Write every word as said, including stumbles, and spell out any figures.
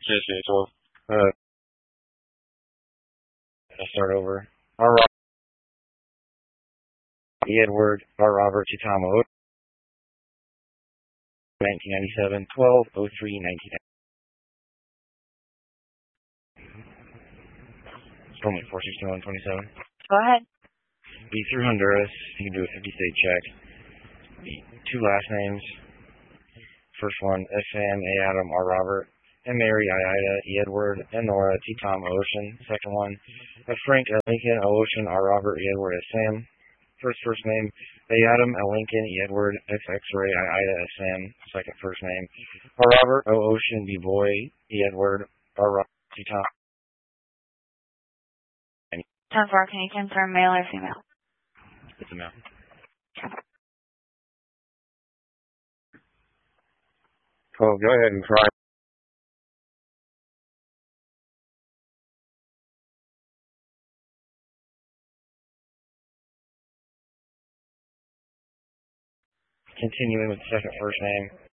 Yes, yes, well, uh, I'll start over. R. Robert, E. Edward, R. Robert, Chitamo, nineteen ninety-seven, twelve oh three nineteen ninety. Stormy four sixty-one twenty-seven. Go ahead. Be through Honduras. You can do a fifty state check. Be two last names. First one, S M A Adam R Robert, and Mary I Ida E Edward and Nora T Tom O Ocean. Second one, F Frank L Lincoln O Ocean R Robert E Edward S Sam. First first name, A Adam L Lincoln E Edward X X Ray I Ida S Sam. Second first name, R Robert O Ocean B Boy E Edward R Robert T Tom. ten four, can you confirm male or female? It's a male. Oh, go ahead and try. Continuing with the second first name,